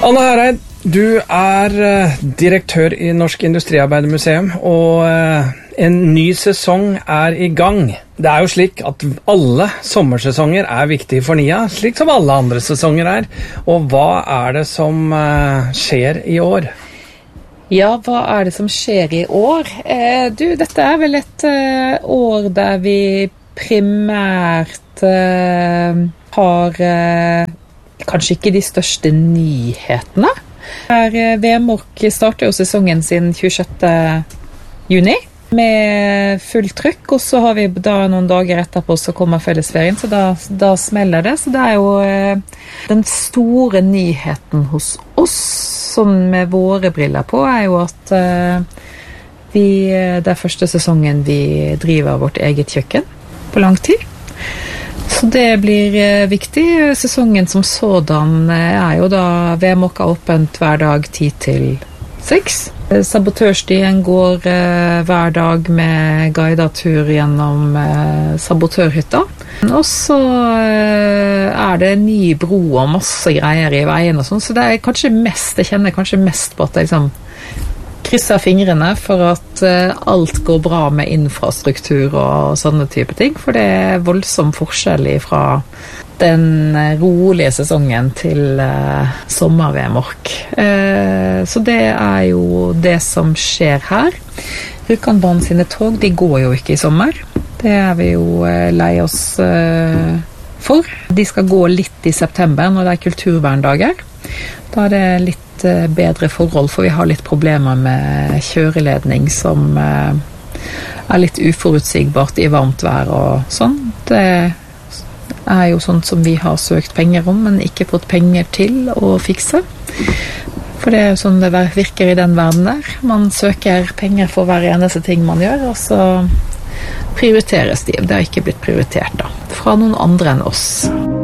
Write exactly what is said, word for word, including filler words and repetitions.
Anne Hereid, du er direktør i Norsk Industriarbeidermuseum, og en ny sesong er i gang. Det er jo slik at alle sommersesonger er viktige for N I A, slik som alle andre sesonger er. Og hva er det som skjer i år? Ja, hva er det som skjer i år? Eh, du, dette er vel et eh, år der vi primært eh, har eh, kanskje ikke de største nyhetene. Her, eh, V-Mork starter jo sesongen sin tjuesjette juni med full trykk, og så har vi da noen dager etterpå så kommer fellesferien, så da, da smeller det. Så det er jo eh, den store nyheten hos oss, sånn med våre briller på, er jo at uh, vi, det er første sesongen vi driver vårt eget kjøkken på lang tid. Så det blir uh, viktig. Sesongen som sådan uh, er jo da V-Mork er åpent hver dag ti til seks. Sabotørstien går uh, hver dag med guidet tur gjennom uh, sabotørhytta. Og så uh, er det ny bro og masse greier i veien og sånn, så det er kanskje mest, jeg kjenner kanskje mest på at jeg liksom krysser fingrene for at uh, alt går bra med infrastruktur og sånne type ting, for det er voldsom forskjell fra den rolige sesongen til uh, sommer-V-Mork. Uh, så det er jo det som skjer her. Rjukanbanen sine tog, de går jo ikke i sommer. Det er vi jo uh, lei oss uh, for. De skal gå litt i september når det er kulturverndager. Da er det litt uh, bedre forhold, for vi har litt problemer med kjøreledning som uh, er litt uforutsigbart i varmt vær og sånn. Det er jo sånt som vi har søkt penger om, men ikke fått penger til å fikse. For det er jo sånn det virker i den verden der. Man søker penger for hver eneste ting man gjør, og så prioriteres de. Det har ikke blitt prioritert da, fra noen andre enn oss.